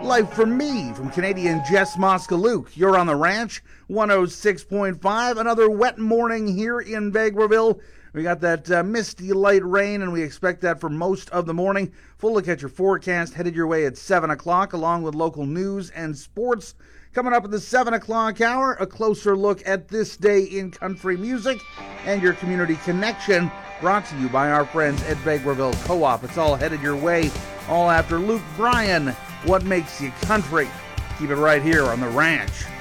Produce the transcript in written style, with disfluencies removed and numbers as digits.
Life for Me from Canadian Jess Moskaluk. You're on the ranch, 106.5. Another wet morning here in Vegreville. We got that misty light rain, and we expect that for most of the morning. Full look at your forecast headed your way at 7 o'clock, along with local news and sports. Coming up at the 7 o'clock hour, a closer look at this day in country music and your community connection, brought to you by our friends at Vegreville Co-op. It's all headed your way, all after Luke Bryan, What Makes You Country. Keep it right here on The Ranch.